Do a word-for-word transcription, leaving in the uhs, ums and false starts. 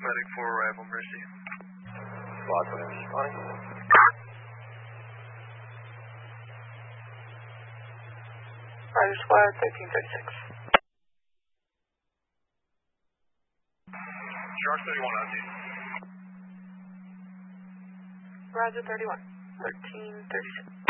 medic for arrival, Mercy. Squad one responding. Roger, squad thirteen thirty-six. Shark thirty-one, on you. Roger, thirty-one. thirteen thirty-six.